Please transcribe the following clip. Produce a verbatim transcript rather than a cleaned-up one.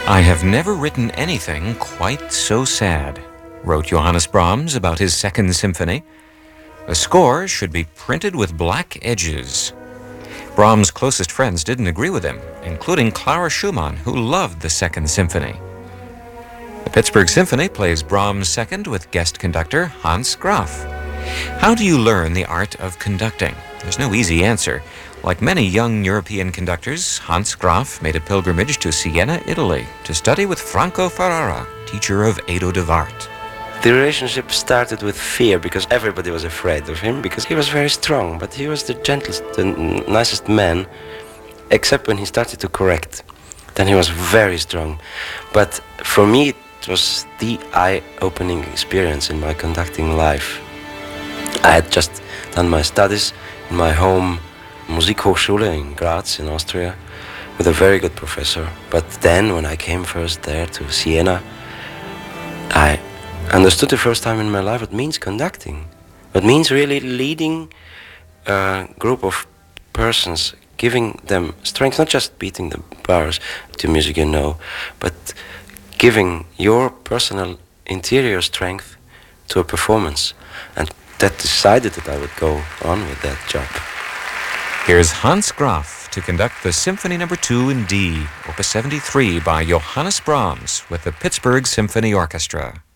I have never written anything quite so sad, wrote Johannes Brahms about his Second Symphony. The score should be printed with black edges. Brahms' closest friends didn't agree with him, including Clara Schumann, who loved the Second Symphony. The Pittsburgh Symphony plays Brahms' Second with guest conductor Hans Graf. How do you learn the art of conducting? There's no easy answer. Like many young European conductors, Hans Graf made a pilgrimage to Siena, Italy, to study with Franco Ferrara, teacher of Edo de Wart. The relationship started with fear because everybody was afraid of him because he was very strong, but he was the gentlest, the nicest man, except when he started to correct. Then he was very strong. But for me, it was the eye-opening experience in my conducting life. I had just done my studies in my home Musikhochschule in Graz in Austria with a very good professor. But then when I came first there to Siena, I understood the first time in my life what means conducting. What means really leading a group of persons, giving them strength, not just beating the bars to music you know, but giving your personal interior strength to a performance. And that decided that I would go on with that job. Here's Hans Graf to conduct the Symphony Number two in D, Opus seventy-three by Johannes Brahms with the Pittsburgh Symphony Orchestra.